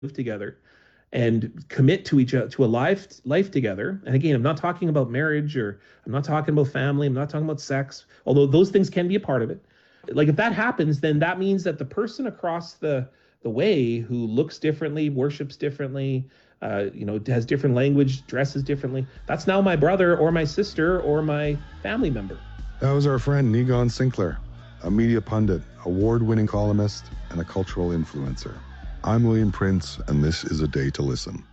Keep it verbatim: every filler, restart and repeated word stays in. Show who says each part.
Speaker 1: live together and commit to each other to a life life together. And again, I'm not talking about marriage, or I'm not talking about family, I'm not talking about sex, although those things can be a part of it. Like if that happens, then that means that the person across the the way who looks differently, worships differently, uh, you know, has different language, dresses differently, that's now my brother or my sister or my family member.
Speaker 2: That was our friend Niigaan Sinclair, a media pundit, award-winning columnist, and a cultural influencer. I'm William Prince, and this is A Day to Listen.